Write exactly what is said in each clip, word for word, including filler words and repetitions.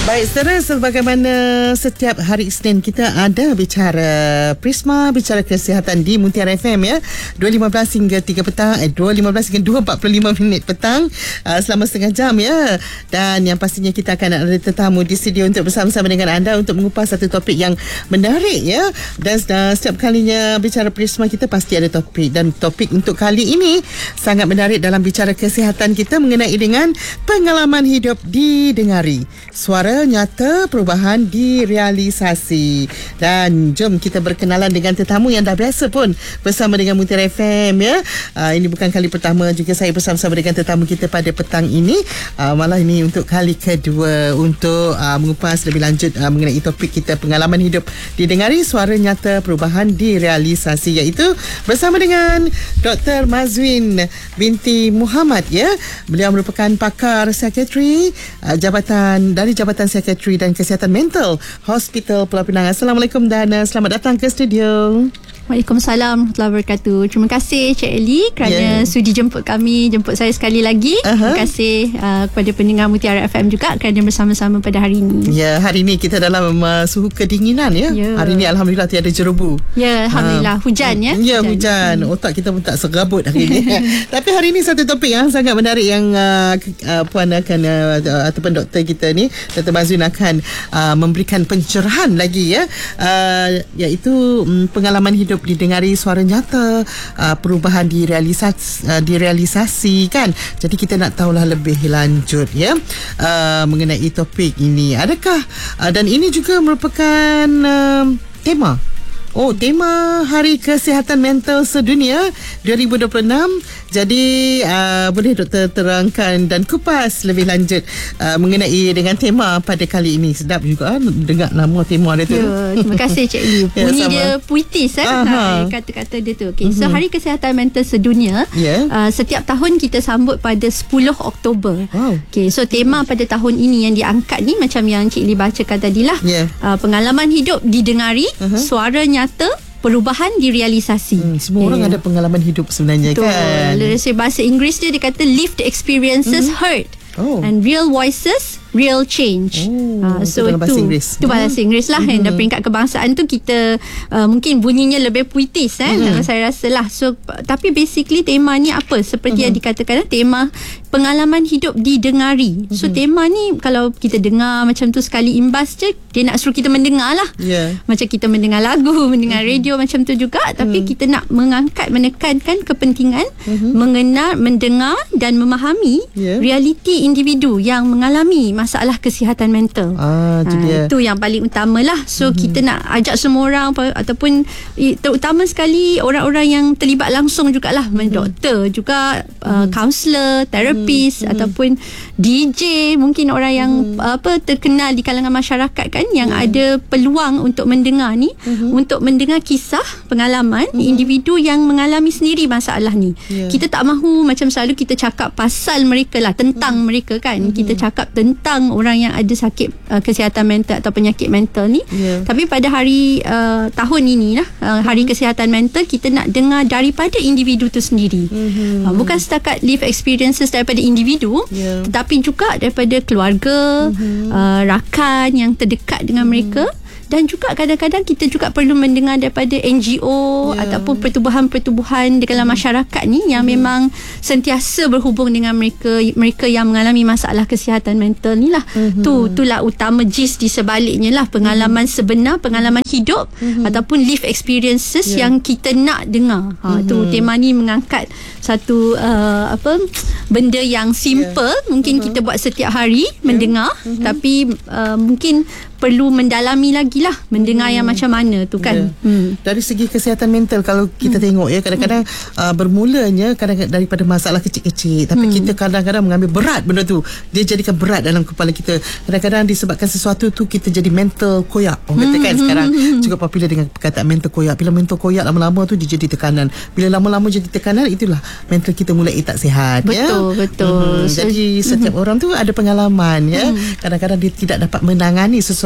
Baik, saudara, sebagaimana setiap hari Isnin kita ada bicara Prisma, bicara kesihatan di Mutiara F M ya. dua lima belas hingga tiga petang, eh dua lima belas hingga dua empat puluh lima minit petang, uh, selama setengah jam ya. Dan yang pastinya kita akan ada tetamu di studio untuk bersama-sama dengan anda untuk mengupas satu topik yang menarik ya. Dan uh, setiap kalinya bicara Prisma kita pasti ada topik, dan topik untuk kali ini sangat menarik dalam bicara kesihatan kita mengenai dengan pengalaman hidup didengari, suara nyata, perubahan direalisasi. Dan jom kita berkenalan dengan tetamu yang dah biasa pun bersama dengan Mutiara F M ya. Uh, ini bukan kali pertama juga saya bersama-sama dengan tetamu kita pada petang ini. Uh, malah ini untuk kali kedua untuk uh, mengupas lebih lanjut uh, mengenai topik kita pengalaman hidup didengari, suara nyata, perubahan direalisasi, iaitu bersama dengan Doktor Mazwin binti Muhammad ya. Beliau merupakan pakar psikiatri uh, jabatan dari Jabatan Psikiatri dan Kesihatan Mental Hospital Pulau Pinang. Assalamualaikum dan uh, selamat datang ke studio. Waalaikumsalam warahmatullahi wabarakatuh. Terima kasih Cik Ellie kerana yeah. sudi jemput kami, jemput saya sekali lagi. Uh-huh. Terima kasih uh, kepada pendengar Mutiara F M juga kerana bersama-sama pada hari ini. Ya, yeah, hari ini kita dalam uh, suhu kedinginan ya. Yeah. Hari ini alhamdulillah tiada jerobu. Ya, yeah, alhamdulillah uh, hujan ya. Ya, hujan. hujan. Hmm. Otak kita pun tak serabut hari ini. Tapi hari ini satu topik yang sangat menarik yang uh, uh, puan akan uh, ataupun doktor kita ni, Doktor Mazwin akan uh, memberikan pencerahan lagi ya. Uh, iaitu um, pengalaman hidup didengari, suara nyata, uh, perubahan direalisasi, uh, direalisasi kan. Jadi kita nak tahulah lebih lanjut ya uh, mengenai topik ini. Adakah uh, dan ini juga merupakan uh, tema Oh, tema Hari Kesihatan Mental Sedunia dua ribu dua puluh enam. Jadi, uh, boleh doktor terangkan dan kupas lebih lanjut uh, mengenai dengan tema pada kali ini. Sedap juga dengar nama tema dia tu. Ya, terima kasih Cik Lee. Bunyi ya, dia puitis eh, ha, kata-kata dia tu. Okay, so, Hari Kesihatan Mental Sedunia, yeah. uh, setiap tahun kita sambut pada sepuluh Oktober. Wow. Okay, so tema pada tahun ini yang diangkat ni macam yang Cik Lee bacakan tadilah. Yeah. Uh, pengalaman hidup didengari, uh-huh. suara nyata, perubahan direalisasi. Hmm, semua orang yeah. ada pengalaman hidup sebenarnya. Betul. Kan. Dari bahasa Inggeris dia, dia kata lived experiences mm-hmm. heard oh. and real voices, real change. Oh, uh, so itu bahasa Inggeris. Itu bahasa Inggeris lah. Mm-hmm. Dan peringkat kebangsaan tu kita uh, mungkin bunyinya lebih puitis eh. Mm-hmm. Saya rasa lah. So tapi basically tema ni apa? Seperti mm-hmm. yang dikatakan, tema pengalaman hidup didengari. Mm-hmm. So tema ni kalau kita dengar macam tu sekali imbas je, dia nak suruh kita mendengar lah. Yeah. Macam kita mendengar lagu, mendengar mm-hmm. radio macam tu juga. Tapi mm-hmm. kita nak mengangkat, menekankan kepentingan mm-hmm. mengenal, mendengar dan memahami yeah. realiti individu yang mengalami masalah kesihatan mental. Ah, itu, ha, itu yang paling utama lah. So mm-hmm. kita nak ajak semua orang, ataupun terutama sekali orang-orang yang terlibat langsung jugalah, mm-hmm. doktor juga, mm-hmm. kaunselor, terapis, mm-hmm. ataupun D J, mungkin orang yang mm-hmm. apa terkenal di kalangan masyarakat kan, yang mm-hmm. ada peluang untuk mendengar ni, mm-hmm. untuk mendengar kisah pengalaman mm-hmm. individu yang mengalami sendiri masalah ni. Yeah. Kita tak mahu macam selalu kita cakap pasal mereka lah, tentang mm-hmm. mereka kan. Mm-hmm. Kita cakap tentang orang yang ada sakit uh, kesihatan mental atau penyakit mental ni. Yeah. Tapi pada hari uh, tahun ini lah, uh, Hari mm-hmm. Kesihatan Mental, kita nak dengar daripada individu tu sendiri. Mm-hmm. Uh, bukan setakat live experiences daripada individu, yeah. tetapi juga daripada keluarga, mm-hmm. uh, rakan yang terdekat dengan mm-hmm. mereka. Dan juga kadang-kadang kita juga perlu mendengar daripada N G O yeah. ataupun pertubuhan-pertubuhan di dalam masyarakat ni yang mm. memang sentiasa berhubung dengan mereka mereka yang mengalami masalah kesihatan mental ni lah. Mm-hmm. Tu itulah utama gist di sebaliknya lah, pengalaman mm. sebenar, pengalaman hidup mm-hmm. ataupun life experiences yeah. yang kita nak dengar. Ha, mm-hmm. tu tema ni mengangkat satu uh, apa benda yang simple, yeah. mungkin mm-hmm. kita buat setiap hari yeah. mendengar, mm-hmm. tapi uh, mungkin perlu mendalami lagi lah, mendengar hmm. yang macam mana tu kan. Yeah. Hmm. Dari segi kesihatan mental, kalau kita hmm. tengok ya, kadang-kadang hmm. uh, bermulanya kadang-kadang daripada masalah kecil-kecil, tapi hmm. kita kadang-kadang mengambil berat benda tu, dia jadikan berat dalam kepala kita. Kadang-kadang disebabkan sesuatu tu kita jadi mental koyak, orang kata kan hmm. sekarang hmm. cukup popular dengan perkataan mental koyak. Bila mental koyak lama-lama tu dia jadi tekanan, bila lama-lama jadi tekanan, itulah mental kita mulai tak sihat. Betul, ya? Betul. Hmm. Jadi setiap hmm. orang tu ada pengalaman ya. Hmm. Kadang-kadang dia tidak dapat menangani sesuatu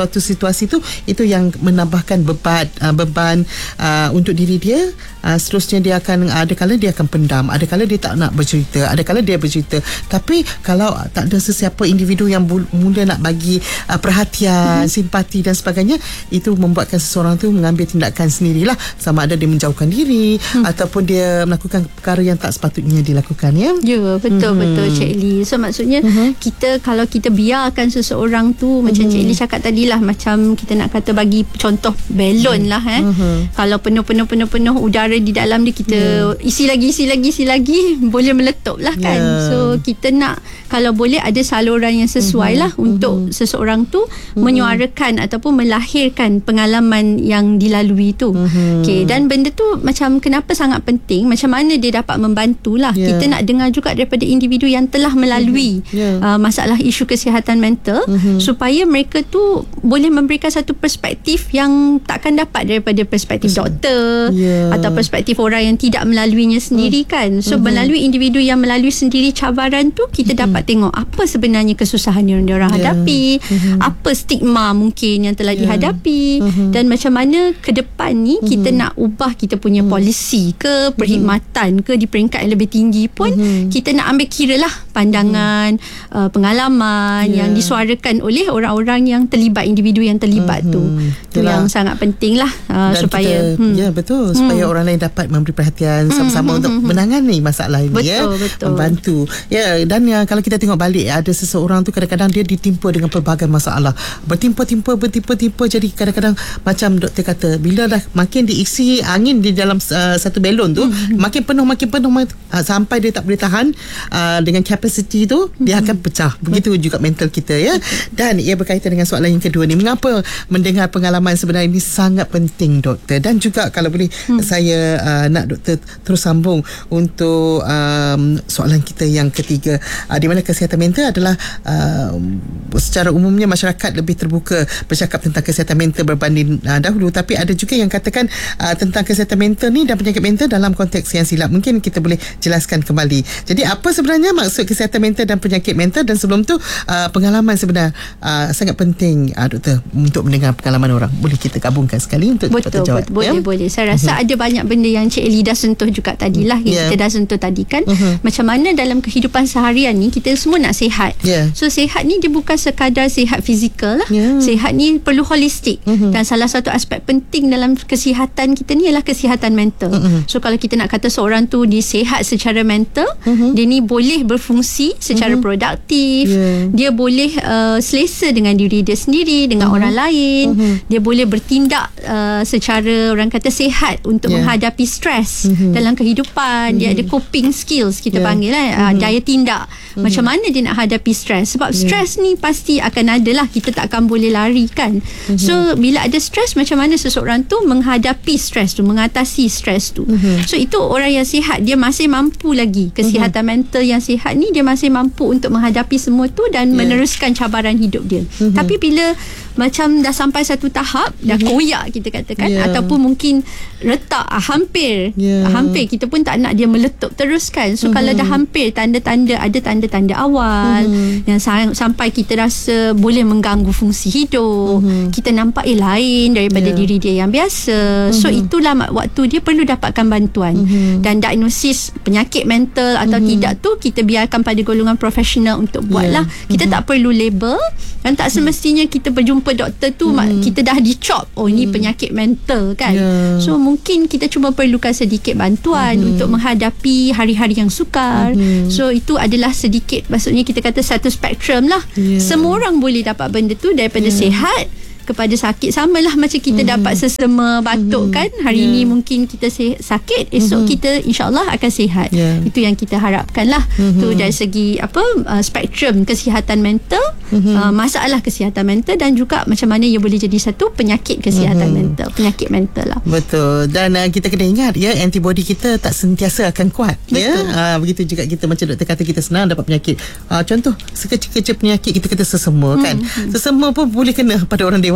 sesuatu situasi tu, itu yang menambahkan beban uh, beban uh, untuk diri dia. Uh, seterusnya dia akan ada kala dia akan pendam, ada kala dia tak nak bercerita, ada kala dia bercerita. Tapi kalau tak ada sesiapa individu yang mula nak bagi uh, perhatian, hmm. simpati dan sebagainya, itu membuatkan seseorang tu mengambil tindakan sendirilah, sama ada dia menjauhkan diri hmm. ataupun dia melakukan perkara yang tak sepatutnya dilakukan, ya. Ya, betul hmm. betul Cik Lee. So maksudnya hmm. kita kalau kita biarkan seseorang tu, hmm. macam Cik Lee cakap tadilah, macam kita nak kata bagi contoh balon hmm. lah eh. Hmm. Kalau penuh-penuh penuh-penuh udara di dalam dia, kita yeah. isi lagi isi lagi isi lagi boleh meletup lah kan. Yeah. So kita nak, kalau boleh ada saluran yang sesuai mm-hmm. lah untuk mm-hmm. seseorang tu mm-hmm. menyuarakan ataupun melahirkan pengalaman yang dilalui tu. Mm-hmm. Okay, dan benda tu macam kenapa sangat penting, macam mana dia dapat membantu lah. Yeah. Kita nak dengar juga daripada individu yang telah melalui mm-hmm. yeah. uh, masalah isu kesihatan mental, mm-hmm. supaya mereka tu boleh memberikan satu perspektif yang takkan dapat daripada perspektif Betul. doktor yeah. atau perspektif orang yang tidak melaluinya sendiri, kan. So mm-hmm. melalui individu yang melalui sendiri cabaran tu, kita mm-hmm. dapat tengok apa sebenarnya kesusahan yang diorang yeah. hadapi, mm-hmm. apa stigma mungkin yang telah yeah. dihadapi, mm-hmm. dan macam mana ke depan ni mm-hmm. kita nak ubah kita punya mm-hmm. polisi ke, perkhidmatan ke, di peringkat yang lebih tinggi pun mm-hmm. kita nak ambil kira lah pandangan, mm-hmm. uh, pengalaman yeah. yang disuarakan oleh orang-orang yang terlibat, individu yang terlibat mm-hmm. tu. Tu yang sangat penting lah, uh, supaya kita, hmm. ya betul, supaya hmm. orang lain dapat memberi perhatian sama-sama hmm. untuk menangani masalah ini, betul, ya. Betul. Membantu. Ya, dan ya, kalau kita tengok balik, ada seseorang tu kadang-kadang dia ditimpa dengan pelbagai masalah. Bertimpa-timpa, bertimpa-timpa. Jadi kadang-kadang macam doktor kata, bila dah makin diisi angin di dalam uh, satu belon tu, hmm. makin penuh, makin penuh, uh, sampai dia tak boleh tahan uh, dengan kapasiti tu, hmm. dia akan pecah. Begitu betul. juga mental kita, ya. Betul. Dan ia berkaitan dengan soalan yang kedua ni. Mengapa mendengar pengalaman sebenarnya ini sangat penting, doktor? Dan juga kalau boleh hmm. saya uh, nak doktor terus sambung untuk um, soalan kita yang ketiga, uh, di mana kesihatan mental adalah uh, secara umumnya masyarakat lebih terbuka bercakap tentang kesihatan mental berbanding uh, dahulu, tapi ada juga yang katakan uh, tentang kesihatan mental ni dan penyakit mental dalam konteks yang silap. Mungkin kita boleh jelaskan kembali. Jadi apa sebenarnya maksud kesihatan mental dan penyakit mental, dan sebelum tu uh, pengalaman sebenar uh, sangat penting, uh, doktor, untuk mendengar pengalaman orang. Boleh kita gabungkan sekali untuk betul, jawab, betul, boleh, ya? boleh. Saya rasa uh-huh. ada banyak benda yang Cik Eli dah sentuh juga tadilah, yeah. kita dah sentuh tadi kan, uh-huh. macam mana dalam kehidupan seharian ni kita semua nak sihat, yeah. so sihat ni dia bukan sekadar sihat fizikal lah, yeah. sihat ni perlu holistik, uh-huh. dan salah satu aspek penting dalam kesihatan kita ni ialah kesihatan mental, uh-huh. so kalau kita nak kata seorang tu dia sihat secara mental, uh-huh. dia ni boleh berfungsi secara uh-huh. produktif, yeah. dia boleh uh, selesa dengan diri dia sendiri, dengan uh-huh. orang lain, uh-huh. dia boleh bertindak uh, secara orang kata sihat untuk yeah. menghadapi stres mm-hmm. dalam kehidupan, mm-hmm. dia ada coping skills kita yeah. panggil eh, mm-hmm. daya tindak, mm-hmm. macam mana dia nak hadapi stres, sebab yeah. stres ni pasti akan ada lah, kita tak akan boleh lari kan, mm-hmm. so bila ada stres, macam mana seseorang tu menghadapi stres tu, mengatasi stres tu, mm-hmm. so itu orang yang sihat, dia masih mampu lagi, kesihatan mm-hmm. mental yang sihat ni dia masih mampu untuk menghadapi semua tu dan yeah. meneruskan cabaran hidup dia, mm-hmm. tapi bila macam dah sampai satu tahap, dah mm-hmm. koyak kita katakan, yeah. ataupun mungkin retak, ah, hampir yeah. ah, hampir kita pun tak nak dia meletup terus kan, so mm-hmm. kalau dah hampir, tanda-tanda, ada tanda-tanda awal mm-hmm. yang sa- sampai kita rasa boleh mengganggu fungsi hidup, mm-hmm. kita nampak eh lain daripada yeah. diri dia yang biasa, mm-hmm. so itulah waktu dia perlu dapatkan bantuan, mm-hmm. dan diagnosis penyakit mental atau mm-hmm. tidak tu kita biarkan pada golongan profesional untuk buatlah, yeah. kita mm-hmm. tak perlu label, dan tak semestinya kita berjumpa doktor tu hmm. kita dah dicop, oh ini hmm. penyakit mental kan, yeah. so mungkin kita cuma perlukan sedikit bantuan hmm. untuk menghadapi hari-hari yang sukar, hmm. so itu adalah sedikit, maksudnya kita kata satu spektrum lah, yeah. semua orang boleh dapat benda tu, daripada yeah. sihat kepada sakit, samalah macam kita mm-hmm. dapat sesama batuk mm-hmm. kan, hari yeah. ni mungkin kita se- sakit, esok mm-hmm. kita insyaAllah akan sihat, yeah. itu yang kita harapkan lah, mm-hmm. tu dari segi apa uh, spektrum kesihatan mental, mm-hmm. uh, masalah kesihatan mental, dan juga macam mana ia boleh jadi satu penyakit kesihatan mm-hmm. mental, penyakit mental lah. Betul, dan uh, kita kena ingat ya, antibody kita tak sentiasa akan kuat. Betul. Ya, uh, begitu juga kita, macam doktor kata, kita senang dapat penyakit, uh, contoh sekecil-kecil penyakit kita kata sesema kan, mm-hmm. sesema pun boleh kena pada orang dewasa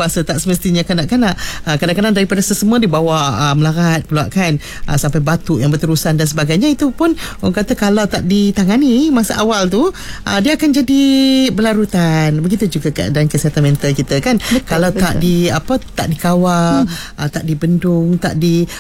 dewasa, tak semestinya kanak-kanak. Uh, kadang-kadang daripada sesemua dibawa uh, melarat pula kan, uh, sampai batuk yang berterusan dan sebagainya. Itu pun orang kata kalau tak ditangani masa awal tu, uh, dia akan jadi berlarutan. Begitu juga keadaan kesihatan mental kita kan. Betul, kalau betul. tak di apa tak dikawal, hmm. uh, tak dibendung, tak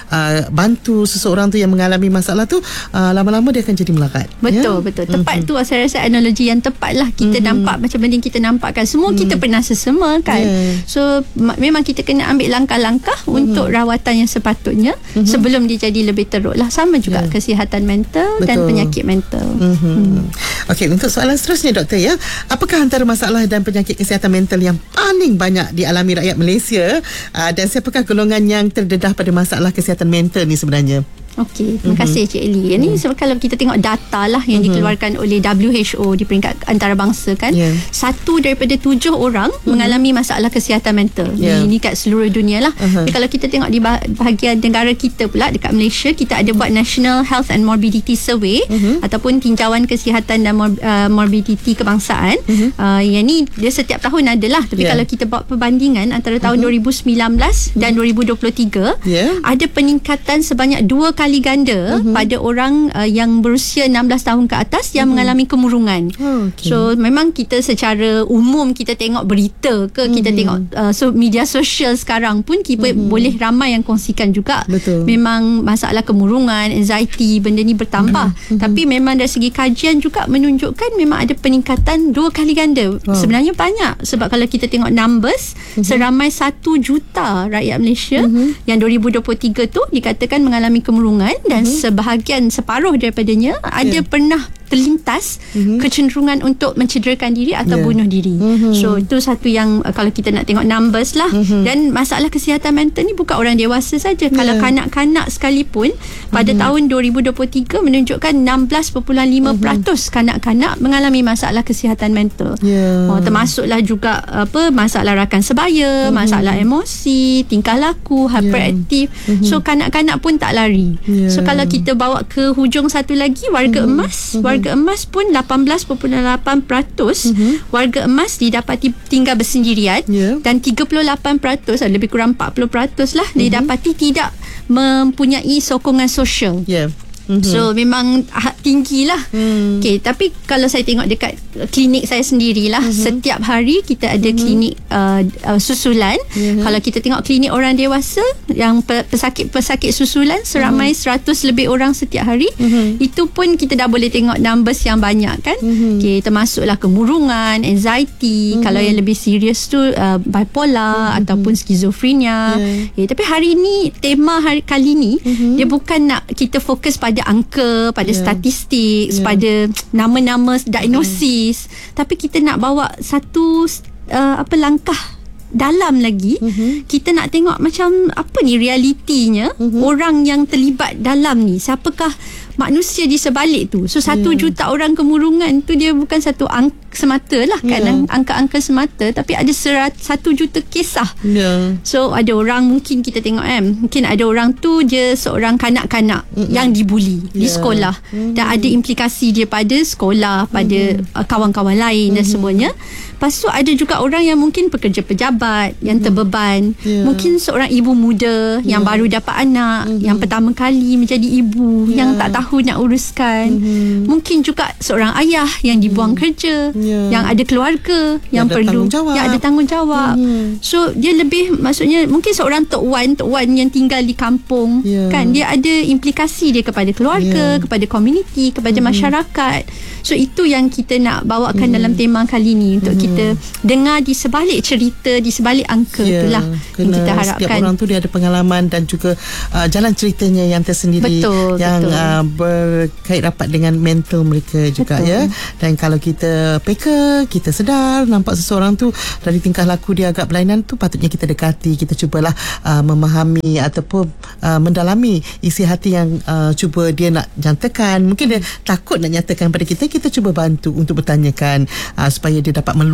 dibantu uh, seseorang tu yang mengalami masalah tu, uh, lama-lama dia akan jadi melarat. Betul, ya? betul. Tepat mm-hmm. tu saya rasa analogi yang tepat lah. Kita mm-hmm. nampak macam benda kita nampakkan. Semua mm. kita pernah sesama kan. Yeah. So ma- memang kita kena ambil langkah-langkah mm-hmm. untuk rawatan yang sepatutnya mm-hmm. sebelum dia jadi lebih teruk lah. Sama juga yeah. kesihatan mental betul. dan penyakit mental. Mm-hmm. Mm. Okey, untuk soalan seterusnya doktor ya. Apakah antara masalah dan penyakit kesihatan mental yang paling banyak dialami rakyat Malaysia, uh, dan siapakah golongan yang terdedah pada masalah kesihatan mental ni sebenarnya? Okey, terima kasih mm-hmm. Cik Eli. Ini mm-hmm. sebab kalau kita tengok data lah yang mm-hmm. dikeluarkan oleh W H O di peringkat antarabangsa kan, yeah. satu daripada tujuh orang mm-hmm. mengalami masalah kesihatan mental. Yeah. Ini kat seluruh dunia lah. Uh-huh. Tapi kalau kita tengok di bahagian negara kita pula, dekat Malaysia, kita ada buat National Health and Morbidity Survey mm-hmm. ataupun tinjauan kesihatan dan mor- uh, morbidity kebangsaan. Mm-hmm. Uh, yang ni dia setiap tahun adalah. Tapi yeah. kalau kita buat perbandingan antara tahun uh-huh. dua ribu sembilan belas dan dua ribu dua puluh tiga, yeah. ada peningkatan sebanyak dua kali kali ganda uh-huh. pada orang uh, yang berusia enam belas tahun ke atas yang uh-huh. mengalami kemurungan. Oh, okay. So memang kita secara umum kita tengok berita ke, uh-huh. kita tengok uh, so, media sosial sekarang pun kita uh-huh. boleh ramai yang kongsikan juga. Betul. Memang masalah kemurungan, anxiety, benda ni bertambah. Uh-huh. Tapi memang dari segi kajian juga menunjukkan memang ada peningkatan dua kali ganda. Wow. Sebenarnya banyak sebab kalau kita tengok numbers uh-huh. seramai satu juta rakyat Malaysia uh-huh. yang dua ribu dua puluh tiga tu dikatakan mengalami kemurungan dan mm-hmm. sebahagian separuh daripadanya yeah. ada pernah terlintas mm-hmm. kecenderungan untuk mencederakan diri atau yeah. bunuh diri. Mm-hmm. So itu satu yang uh, kalau kita nak tengok numbers lah. Mm-hmm. Dan masalah kesihatan mental ni bukan orang dewasa saja. Yeah. Kalau kanak-kanak sekalipun pada mm-hmm. tahun dua ribu dua puluh tiga menunjukkan enam belas perpuluhan lima peratus mm-hmm. kanak-kanak mengalami masalah kesihatan mental. Yeah. Oh, termasuklah juga apa masalah rakan sebaya, mm-hmm. masalah emosi, tingkah laku, hyperaktif. Yeah. Mm-hmm. So kanak-kanak pun tak lari. Yeah. So kalau kita bawa ke hujung satu lagi, warga mm-hmm. emas, mm-hmm. warga emas pun lapan belas perpuluhan lapan peratus mm-hmm. warga emas didapati tinggal bersendirian, yeah. dan tiga puluh lapan peratus lebih kurang empat puluh peratus lah mm-hmm. didapati tidak mempunyai sokongan sosial. Yeah. Mm-hmm. So memang tinggi lah. mm. Okay, tapi kalau saya tengok dekat klinik saya sendirilah, mm-hmm. setiap hari kita ada mm-hmm. klinik uh, uh, susulan. mm-hmm. Kalau kita tengok klinik orang dewasa yang pesakit-pesakit susulan seramai mm-hmm. seratus lebih orang setiap hari, mm-hmm. itu pun kita dah boleh tengok numbers yang banyak kan. mm-hmm. Okay, termasuklah kemurungan, anxiety, mm-hmm. kalau yang lebih serius tu uh, bipolar mm-hmm. ataupun skizofrenia. yeah. Okay, tapi hari ni tema hari kali ni mm-hmm. dia bukan nak kita fokus pada pada angka, pada yeah. statistik, yeah. pada nama-nama diagnosis, mm. tapi kita nak bawa satu uh, apa langkah dalam lagi. mm-hmm. Kita nak tengok macam apa ni realitinya, mm-hmm. orang yang terlibat dalam ni, siapakah manusia di sebalik tu. So satu yeah. juta orang kemurungan tu dia bukan satu angka semata lah kan, yeah. angka-angka semata, tapi ada serat, satu juta kisah. yeah. So ada orang mungkin kita tengok kan, mungkin ada orang tu je seorang kanak-kanak mm-hmm. yang dibuli yeah. di sekolah, mm-hmm. dan ada implikasi dia pada sekolah, pada mm-hmm. uh, kawan-kawan lain mm-hmm. dan semuanya. Lepas tu ada juga orang yang mungkin pekerja pejabat yang terbeban, yeah. mungkin seorang ibu muda yeah. yang baru dapat anak, mm-hmm. yang pertama kali menjadi ibu, yeah. yang tak tahu nak uruskan. mm-hmm. Mungkin juga seorang ayah yang dibuang mm-hmm. kerja, yeah. yang ada keluarga yang, yang perlu, yang ada tanggungjawab. mm-hmm. So dia lebih, maksudnya mungkin seorang Tok Wan, Tok Wan yang tinggal di kampung, yeah. kan, dia ada implikasi dia kepada keluarga, yeah. kepada komuniti, kepada mm-hmm. masyarakat. So itu yang kita nak bawakan mm-hmm. dalam tema kali ni, untuk mm-hmm. kita dengar di sebalik cerita, di sebalik angka, yeah, itulah yang kita harapkan. Setiap orang tu dia ada pengalaman dan juga uh, jalan ceritanya yang tersendiri, betul, yang betul. Uh, berkait rapat dengan mental mereka juga, betul. Ya. Dan kalau kita peka, kita sedar nampak seseorang tu dari tingkah laku dia agak berlainan tu, patutnya kita dekati, kita cubalah uh, memahami ataupun uh, mendalami isi hati yang uh, cuba dia nak nyatakan. Mungkin dia takut nak nyatakan pada kita, kita cuba bantu untuk bertanyakan uh, supaya dia dapat meluahkan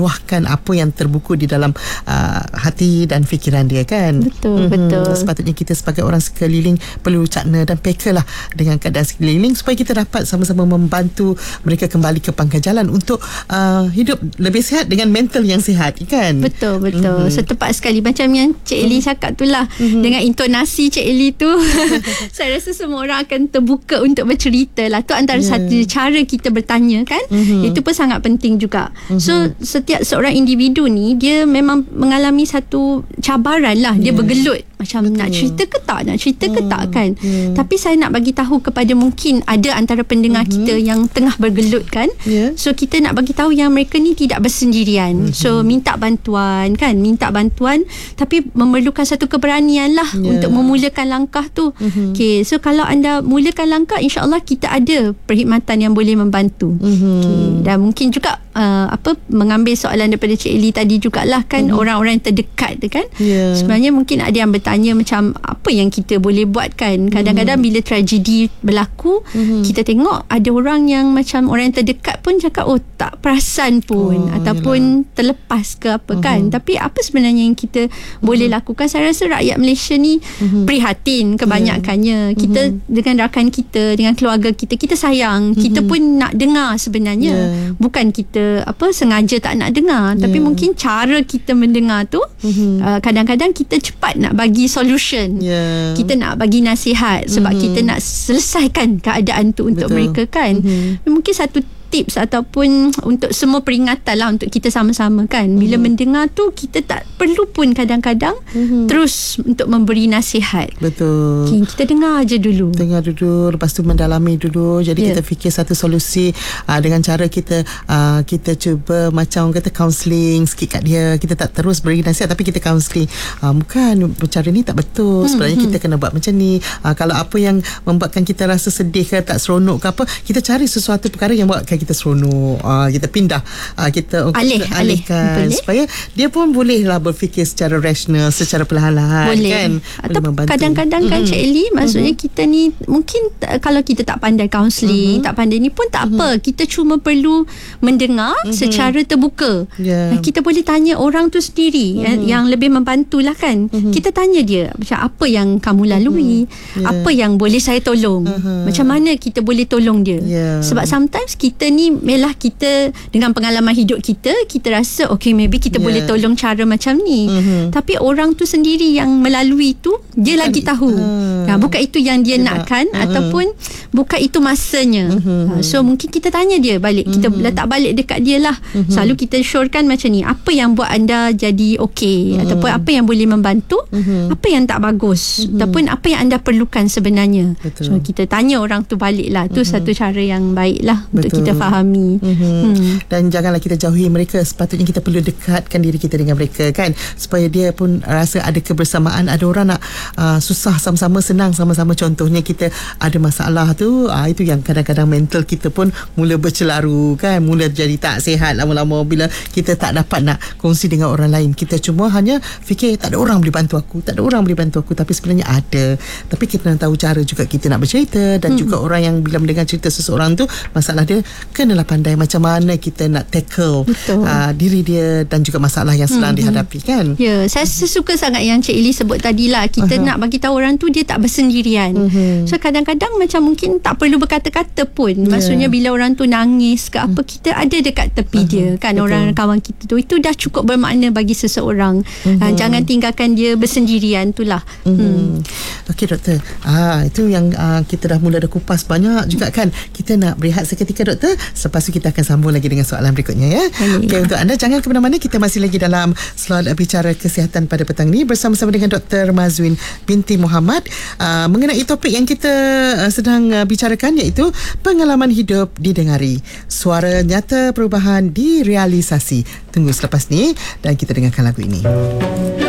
meluahkan apa yang terbuku di dalam uh, hati dan fikiran dia kan. Betul, mm-hmm. betul. Sepatutnya kita sebagai orang sekeliling perlu cakna dan peka lah dengan keadaan sekeliling supaya kita dapat sama-sama membantu mereka kembali ke pangkal jalan untuk uh, hidup lebih sihat dengan mental yang sihat kan. Betul, betul. Mm-hmm. So tepat sekali macam yang Cik Eli mm-hmm. cakap tu lah. Mm-hmm. Dengan intonasi Cik Eli tu saya rasa semua orang akan terbuka untuk bercerita lah. Tu antara yeah. satu cara kita bertanya kan. Mm-hmm. Itu pun sangat penting juga. Mm-hmm. So setiap seorang individu ni dia memang mengalami satu cabaran lah. Dia yeah. bergelut macam betul. Nak cerita ke tak, nak cerita hmm. ke tak kan. Yeah. Tapi saya nak bagi tahu kepada mungkin ada antara pendengar mm-hmm. kita yang tengah bergelut kan. Yeah. So kita nak bagi tahu yang mereka ni tidak bersendirian. Mm-hmm. So minta bantuan kan, minta bantuan tapi memerlukan satu keberanian lah yeah. untuk memulakan langkah tu. Mm-hmm. Okay, so kalau anda mulakan langkah, insya-Allah kita ada perkhidmatan yang boleh membantu. Mm-hmm. Okay. Dan mungkin juga uh, apa mengambil soalan daripada Cik Eli tadi jugalah kan, mm-hmm. orang-orang yang terdekat tu kan. Yeah. Sebenarnya mungkin ada yang bertanya tanya macam apa yang kita boleh buat kan. Kadang-kadang mm-hmm. bila tragedi berlaku, mm-hmm. kita tengok ada orang yang macam orang yang terdekat pun cakap oh tak perasan pun oh, ataupun yalah. terlepas ke apa mm-hmm. kan. Tapi apa sebenarnya yang kita mm-hmm. boleh lakukan? Saya rasa rakyat Malaysia ni mm-hmm. prihatin kebanyakannya. Yeah. Kita mm-hmm. dengan rakan kita, dengan keluarga kita, kita sayang. Mm-hmm. Kita pun nak dengar sebenarnya. Yeah. Bukan kita apa sengaja tak nak dengar, yeah. tapi mungkin cara kita mendengar tu mm-hmm. uh, kadang-kadang kita cepat nak bagi solution. Yeah. Kita nak bagi nasihat sebab mm-hmm. kita nak selesaikan keadaan tu untuk Betul. mereka kan. Mm-hmm. Mungkin satu tips ataupun untuk semua peringatan lah untuk kita sama-sama kan. Bila mm-hmm. mendengar tu kita tak perlu pun kadang-kadang mm-hmm. terus untuk memberi nasihat. Betul. Okay, kita dengar aja dulu. Dengar dulu, lepas tu mendalami dulu. Jadi yeah. kita fikir satu solusi uh, dengan cara kita uh, kita cuba macam kata counselling sikit kat dia. Kita tak terus beri nasihat tapi kita counselling. Uh, bukan, cara ni tak betul. Sebenarnya mm-hmm. kita kena buat macam ni. Uh, kalau apa yang membuatkan kita rasa sedih ke tak seronok ke apa, kita cari sesuatu perkara yang buatkan kita seronok, uh, kita pindah, uh, kita alih, kita alihkan alih. Supaya dia pun bolehlah berfikir secara rasional, secara perlahan-lahan boleh. Kan. Atau boleh kadang-kadang kan mm-hmm. Cik Eli, maksudnya mm-hmm. kita ni mungkin t- kalau kita tak pandai counselling, mm-hmm. tak pandai ni pun tak mm-hmm. apa, kita cuma perlu mendengar mm-hmm. secara terbuka. Yeah. Kita boleh tanya orang tu sendiri mm-hmm. yang lebih membantulah kan. Mm-hmm. Kita tanya dia macam apa yang kamu lalui, mm-hmm. yeah. apa yang boleh saya tolong, mm-hmm. macam mana kita boleh tolong dia. Yeah. Sebab sometimes kita ni melah kita dengan pengalaman hidup kita, kita rasa okay maybe kita yeah. boleh tolong cara macam ni. Mm-hmm. Tapi orang tu sendiri yang melalui tu dia bukan lagi tahu. Uh, ha, bukan itu yang dia yeah. nakkan uh-huh. ataupun bukan itu masanya. Uh-huh. Ha, so mungkin kita tanya dia balik. Kita uh-huh. letak balik dekat dia lah. Uh-huh. Selalu kita syorkan macam ni, apa yang buat anda jadi okey, uh-huh. ataupun apa yang boleh membantu, uh-huh. apa yang tak bagus, uh-huh. ataupun apa yang anda perlukan sebenarnya. Betul. So kita tanya orang tu balik lah. Tu uh-huh. satu cara yang baik lah untuk kita fahami. Mm-hmm. Hmm. Dan janganlah kita jauhi mereka. Sepatutnya kita perlu dekatkan diri kita dengan mereka kan, supaya dia pun rasa ada kebersamaan. Ada orang nak uh, susah sama-sama, senang sama-sama. Contohnya kita ada masalah tu, uh, itu yang kadang-kadang mental kita pun mula bercelaru kan, mula jadi tak sihat lama-lama bila kita tak dapat nak kongsi dengan orang lain. Kita cuma hanya fikir tak ada orang boleh bantu aku, tak ada orang boleh bantu aku, tapi sebenarnya ada. Tapi kita nak tahu cara juga kita nak bercerita. Dan hmm. juga orang yang bila mendengar cerita seseorang tu, masalah dia, kenalah pandai macam mana kita nak tackle uh, diri dia dan juga masalah yang sedang mm-hmm. dihadapi kan. Ya, saya suka sangat yang Cik Eli sebut tadi lah. Kita uh-huh. nak bagi tahu orang tu dia tak bersendirian. Mm-hmm. So kadang-kadang macam mungkin tak perlu berkata-kata pun. Yeah. Maksudnya bila orang tu nangis ke apa, kita ada dekat tepi uh-huh. dia kan. Betul. Orang kawan kita tu, itu dah cukup bermakna bagi seseorang. Mm-hmm. Uh, jangan tinggalkan dia bersendirian tu lah. Mm-hmm. Hmm. Okey doktor. Ah, itu yang uh, kita dah mula dah kupas banyak juga kan. Kita nak berehat seketika doktor. Lepas tu kita akan sambung lagi dengan soalan berikutnya ya. Okey, untuk anda jangan ke mana-mana, kita masih lagi dalam slot bicara kesihatan pada petang ni bersama-sama dengan Doktor Mazwin binti Muhammad uh, mengenai topik yang kita uh, sedang uh, bicarakan, iaitu pengalaman hidup didengari, suara nyata perubahan direalisasi. Tunggu selepas ni dan kita dengarkan lagu ini.